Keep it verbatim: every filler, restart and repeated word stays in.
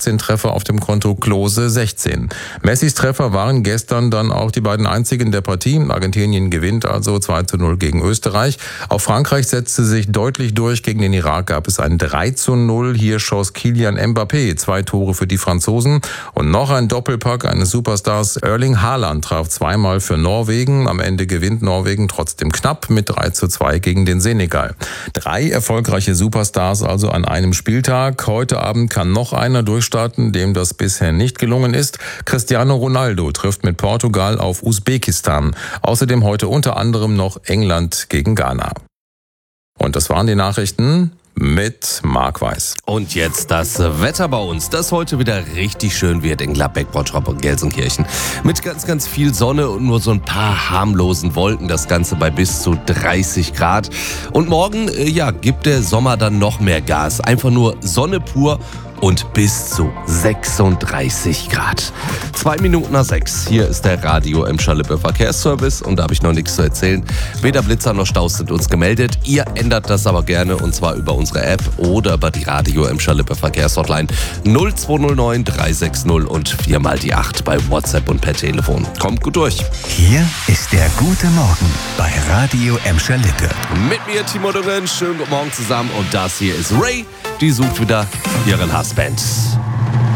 achtzehn Treffer auf dem Konto, Klose sechzehn. Messis Treffer waren gestern dann auch die beiden einzigen der Partie. Argentinien gewinnt also zwei zu null gegen Österreich. Auch Frankreich setzte sich deutlich durch. Gegen den Irak gab es ein drei zu null. Hier schoss Kylian Mbappé zwei Tore für die Franzosen. Und noch ein Doppelpack eines Superstars. Erling Haaland traf zweimal für Norwegen. Am Ende gewinnt Norwegen trotzdem knapp mit drei zu zwei gegen den Senegal. Drei erfolgreiche Superstars also an einem Spieltag. Heute Abend kann noch einer durchstarten, dem das bisher nicht gelungen ist. Cristiano Ronaldo trifft mit Portugal auf Usbekistan. Außerdem heute unter anderem noch England gegen Ghana. Und das waren die Nachrichten mit Marc Weiß. Und jetzt das Wetter bei uns, das heute wieder richtig schön wird in Gladbeck, Bottrop und Gelsenkirchen. Mit ganz, ganz viel Sonne und nur so ein paar harmlosen Wolken. Das Ganze bei bis zu dreißig Grad. Und morgen, ja, gibt der Sommer dann noch mehr Gas. Einfach nur Sonne pur und bis zu sechsunddreißig Grad. Zwei Minuten nach sechs. Hier ist der Radio Emscher Lippe Verkehrsservice und da habe ich noch nichts zu erzählen. Weder Blitzer noch Staus sind uns gemeldet. Ihr ändert das aber gerne und zwar über unsere App oder über die Radio Emscher Lippe Verkehrshotline null zwei null neun drei sechs null und viermal die acht bei WhatsApp und per Telefon. Kommt gut durch. Hier ist der gute Morgen bei Radio Emscher Lippe. Mit mir Timo Dungen. Schönen guten Morgen zusammen und das hier ist Ray. Die sucht wieder ihren Husband.